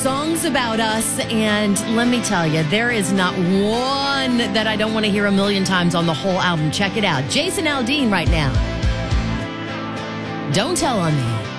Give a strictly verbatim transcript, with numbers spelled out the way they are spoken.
Songs about us, and let me tell you, there is not one that I don't want to hear a million times on the whole album. Check it out. Jason Aldean right now. Don't Tell on Me.